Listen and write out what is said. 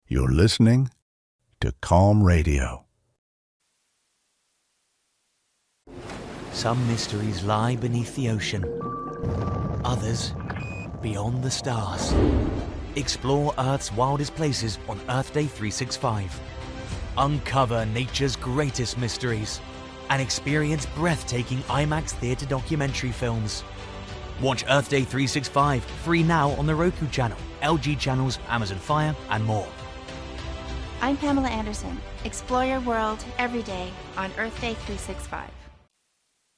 You're listening to Calm Radio. Some mysteries lie beneath the ocean. Others, beyond the stars. Explore Earth's wildest places on Earth Day 365. Uncover nature's greatest mysteries and experience breathtaking IMAX theater documentary films. Watch Earth Day 365 free now on the Roku channel, LG channels, Amazon Fire, and more. I'm Pamela Anderson. Explore your world every day on Earth Day 365.